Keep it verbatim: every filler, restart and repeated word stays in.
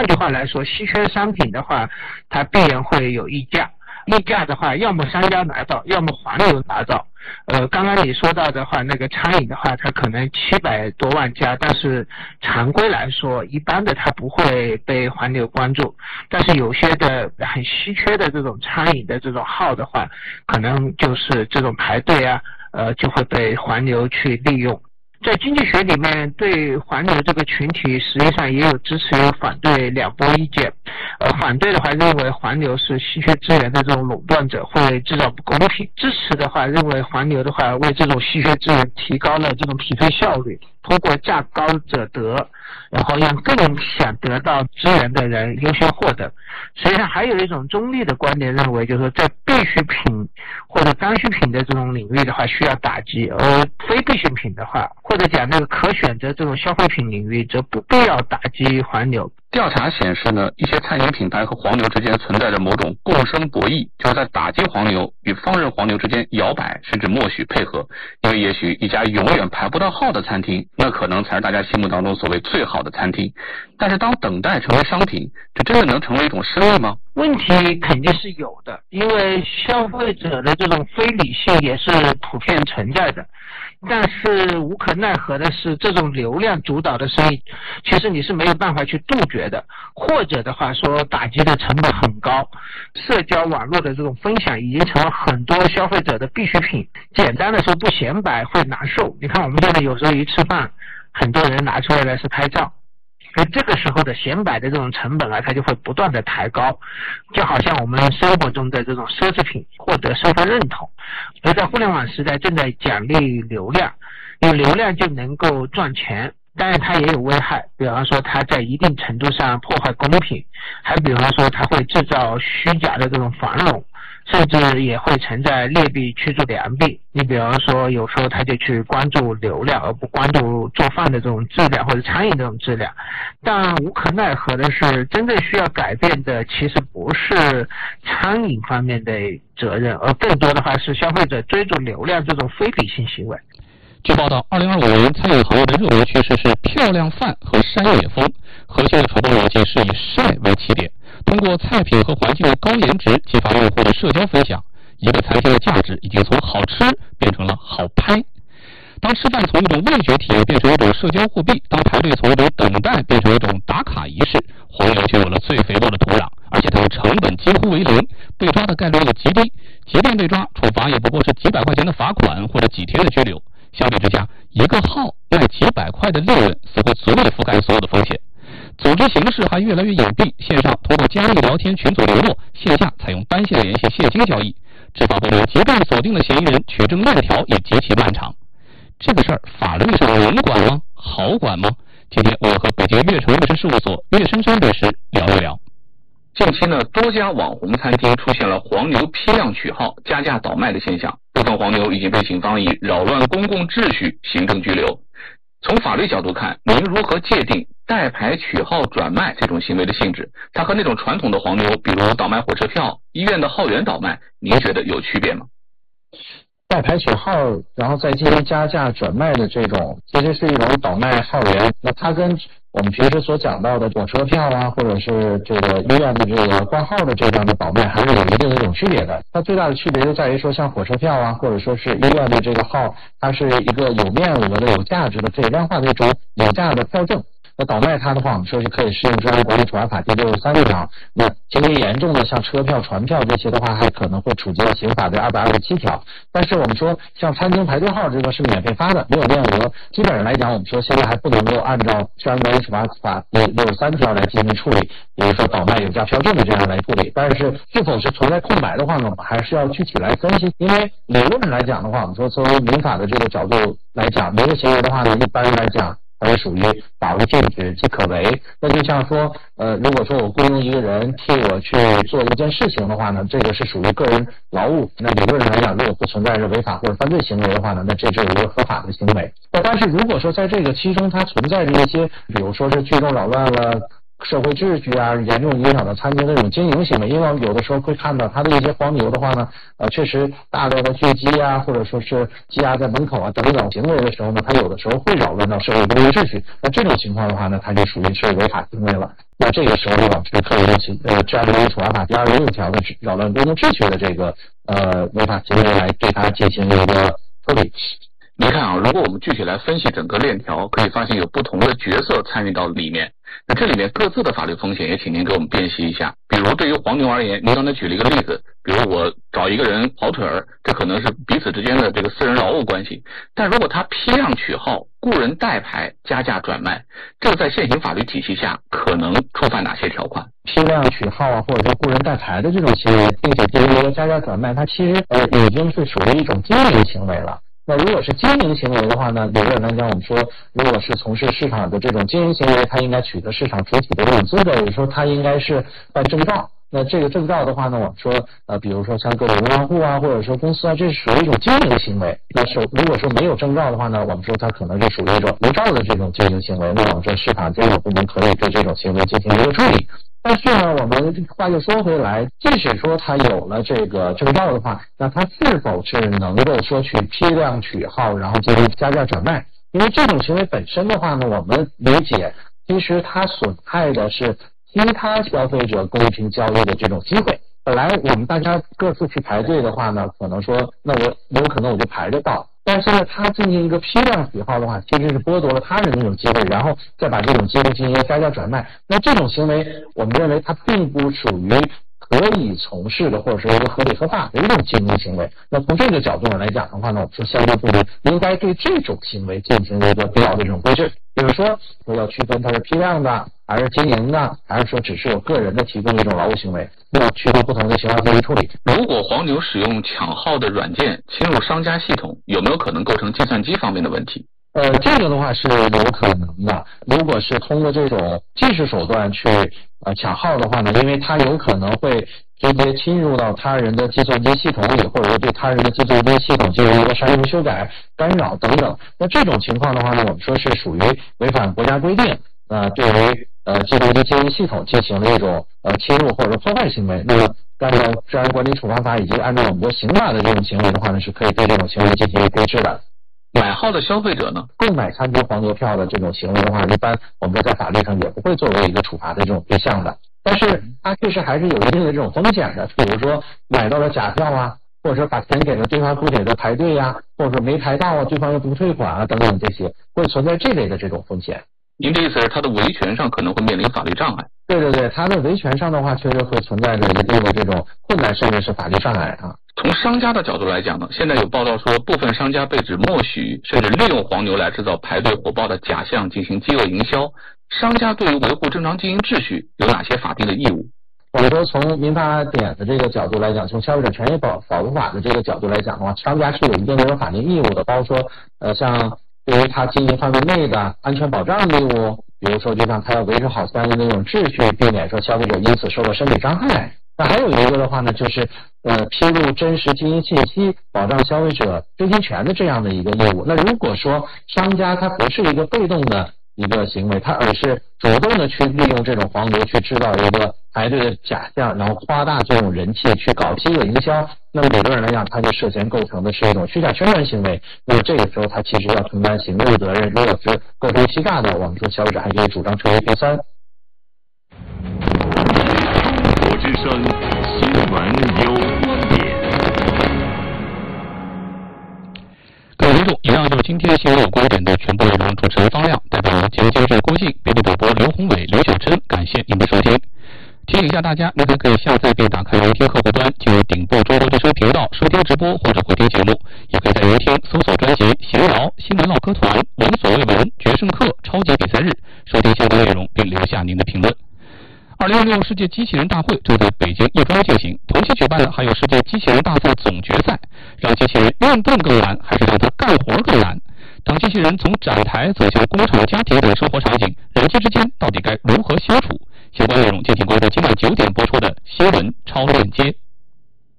换句话来说，稀缺商品的话，它必然会有溢价。溢价的话，要么商家拿到，要么黄牛拿到。呃，刚刚你说到的话，那个餐饮的话，它可能七百多万家，但是常规来说，一般的它不会被黄牛关注。但是有些的很稀缺的这种餐饮的这种号的话，可能就是这种排队啊，呃，就会被黄牛去利用。在经济学里面，对黄牛这个群体实际上也有支持有反对两波意见。呃，反对的话认为黄牛是稀缺资源的这种垄断者，会制造不公平；支持的话认为黄牛的话为这种稀缺资源提高了这种匹配效率，通过价高者得，然后让更想得到资源的人优先获得。实际上还有一种中立的观点认为，就是说在必需品或者刚需品的这种领域的话需要打击，而非必需品的话，或者讲那个可选择这种消费品领域则不必要打击黄牛。 调查显示呢，一些餐饮品牌和黄牛之间存在着某种共生博弈，就是在打击黄牛与放任黄牛之间摇摆，甚至默许配合。因为也许一家永远排不到号的餐厅，那可能才是大家心目当中所谓最好的餐厅。但是当等待成为商品，这真的能成为一种生意吗？ 问题肯定是有的，因为消费者的这种非理性也是普遍存在的。但是无可奈何的是，这种流量主导的生意其实你是没有办法去杜绝的，或者的话说打击的成本很高。社交网络的这种分享已经成了很多消费者的必需品，简单的说不显摆会难受。你看我们现在有时候一吃饭，很多人拿出来的是拍照，所以这个时候的显摆的这种成本啊，它就会不断的抬高，就好像我们生活中的这种奢侈品获得身份认同。而在互联网时代正在奖励流量，有流量就能够赚钱，当然它也有危害，比方说它在一定程度上破坏公平，还比方说它会制造虚假的这种繁荣，甚至也会存在劣币驱逐良币。你比方说有时候他就去关注流量，而不关注做饭的这种质量或者餐饮这种质量。但无可奈何的是，真正需要改变的其实不是餐饮方面的责任，而更多的话是消费者追逐流量这种非理性行为。 据报道，二零二五年餐饮行业的热门趋势是漂亮饭和山野风，核心的传播逻辑是以晒为起点，通过菜品和环境的高颜值激发用户的社交分享。一个餐厅的价值已经从好吃变成了好拍。当吃饭从一种味觉体验变成一种社交货币，当排队从一种等待变成一种打卡仪式，黄牛就有了最肥沃的土壤，而且它的成本几乎为零，被抓的概率也极低，即便被抓，处罚也不过是几百块钱的罚款或者几天的拘留。相比之下，一个号卖几百块的利润似乎足以覆盖所有的风险。组织形式还越来越隐蔽，线上通过加密聊天群组联络，线下采用单线联系现金交易。执法部门即便锁定了嫌疑人，取证链条也极其漫长。这个事儿法律上能管吗？好管吗？今天我和北京悦城律师事务所岳深山律师聊一聊。 近期呢，多家网红餐厅出现了黄牛批量取号、加价倒卖的现象，部分黄牛已经被警方以扰乱公共秩序行政拘留。从法律角度看，您如何界定代牌取号转卖这种行为的性质？它和那种传统的黄牛，比如倒卖火车票、医院的号源倒卖，您觉得有区别吗？ 代牌取号然后再进行加价转卖的这种，其实是一种倒卖号源。那它跟我们平时所讲到的火车票啊，或者是这个医院的这个挂号的这样的倒卖，还是有一定的一种区别的。它最大的区别就在于说，像火车票啊，或者说是医院的这个号，它是一个有面额的、有价值的、可以量化的一种有价的票证。那倒卖它的话，我们说是可以适用治安管理处罚法第六十三条。那情节严重的，像车票、船票这些的话，还可能会处及到刑法的二百二十七条。但是我们说，像餐厅排队号这个是免费发的，没有面额，基本上来讲，我们说现在还不能够按照治安管理处罚法第六十三条来进行处理，比如说倒卖有价票证的这样来处理。但是是否是存在空白的话呢，我们还是要具体来分析。因为理论上来讲的话，我们说作为民法的这个角度来讲，民事行为的话呢，一般来讲它是属于法无禁止即可为。那就像说呃，如果说我雇佣一个人替我去做一件事情的话呢，这个是属于个人劳务，那理论上来讲，如果不存在着违法或者犯罪行为的话呢，那这就是一个合法的行为。但是如果说在这个其中它存在着一些，比如说是聚众扰乱了社会秩序啊，严重影响到餐厅的这种经营行为，因为我们有的时候会看到它的一些黄牛的话呢，呃，确实大量的聚集啊，或者说是积压在门口啊等等行为的时候呢，它有的时候会扰乱到社会公共秩序，那这种情况的话呢，它就属于是违法行为了。 那这个时候呢，我们是可以用其呃治安管理处罚法第二十六条的扰乱公共秩序的这个呃违法行为来对它进行一个处理。 你看啊，如果我们具体来分析整个链条，可以发现有不同的角色参与到里面。那这里面各自的法律风险也请您给我们辨析一下。比如对于黄牛而言，您刚才举了一个例子，比如我找一个人跑腿儿，这可能是彼此之间的这个私人劳务关系。但如果他批量取号、雇人代牌、加价转卖，这个在现行法律体系下可能触犯哪些条款？ 批量取号啊，或者说雇人代牌的这种行为，并且进行一个加价转卖，它其实呃已经是属于一种经营行为了。那如果是经营行为的话呢，理论来讲，我们说，如果是从事市场的这种经营行为，它应该取得市场主体的这种资格，也就是说，它应该是办证照。那这个证照的话呢，我们说，呃，比如说像各种银行户啊，或者说公司啊，这是属于一种经营行为。那是如果说没有证照的话呢，我们说它可能是属于一种无照的这种经营行为。那我们说市场监管部门可以对这种行为进行一个处理。但是呢，我们话又说回来，即使说他有了这个证照的话，那他是否是能够说去批量取号，然后进行加价转卖？因为这种行为本身的话呢，我们理解，其实它损害的是其他消费者公平交易的这种机会。本来我们大家各自去排队的话呢，可能说，那我有可能我就排得到。但是呢，他进行一个批量取号的话，其实是剥夺了他人的这种机会，然后再把这种机会进行一个加价转卖。那这种行为，我们认为它并不属于可以从事的，或者是一个合理合法的一种经营行为。那从这个角度上来讲的话呢，我们说相关部门应该对这种行为进行一个必要的这种规制，比如说我要区分它是批量的，还是经营的，还是说只是有个人的提供一种劳务行为，要区分不同的情况进行处理。 如果黄牛使用抢号的软件侵入商家系统，有没有可能构成计算机方面的问题？ 呃，这个的话是有可能的。如果是通过这种技术手段去呃抢号的话呢，因为它有可能会直接侵入到他人的计算机系统里，或者说对他人的计算机系统进行一个删除、修改、干扰等等。那这种情况的话呢，我们说是属于违反国家规定，呃，对于呃计算机经营系统进行了一种呃侵入或者破坏行为。那么按照治安管理处罚法以及按照我们国刑法的这种行为的话呢，是可以对这种行为进行规制的。 买号的消费者呢， 购买餐桌黄牛票的这种行为的话，一般我们说在法律上也不会作为一个处罚的这种对象的。但是它确实还是有一定的这种风险的，比如说买到了假票啊，或者说把钱给了对方不给的排队呀、啊，或者说没排到啊，对方又不退款啊等等，这些会存在这类的这种风险。 您的意思是它的维权上可能会面临法律障碍？ 对对对，它的维权上的话，确实会存在着一定的这种困难，甚至是法律障碍啊。 从商家的角度来讲呢，现在有报道说，部分商家被指默许甚至利用黄牛来制造排队火爆的假象，进行饥饿营销。商家对于维护正常经营秩序有哪些法定的义务？ 我们说从民法典的这个角度来讲，从消费者权益保保护法的这个角度来讲的话，商家是有一定的这种法定义务的，包括说呃像对于他经营范围内的安全保障义务，比如说就像他要维持好相应的那种秩序，避免说消费者因此受到身体伤害。那还有一个的话呢，就是呃披露真实经营信息，保障消费者知情权的这样的一个业务。那如果说商家他不是一个被动的一个行为，他而是主动的去利用这种黄牛去制造一个排队的假象，然后夸大这种人气去搞饥饿营销，那么理论上来讲，他就涉嫌构成的是一种虚假宣传行为。那么这个时候他其实要承担刑事责任，如果是构成欺诈的，我们说消费者还可以主张撤回赔三。 我之声新闻有观点。 各位听众，以上就是今天新闻有观点的全部内容。主持人方亮，代表节目监制郭靖、编辑主播刘宏伟、刘小珍，感谢您的收听。提醒一下大家，您还可以下载并打开游听客户端，进入顶部中国之声频道收听直播或者回听节目，也可以在游听搜索专辑闲聊、新闻唠嗑团、闻所未闻、决胜课、超级比赛日，收听相关内容并留下您的评论。二零二六世界机器人大会正在北京亦庄进行，同期举办的还有世界机器人大赛总决赛。让机器人运动更难，还是让它干活更难？当机器人从展台走向工厂、家庭等生活场景，人机之间到底该如何相处？相关内容敬请关注今晚九点播出的新闻超链接。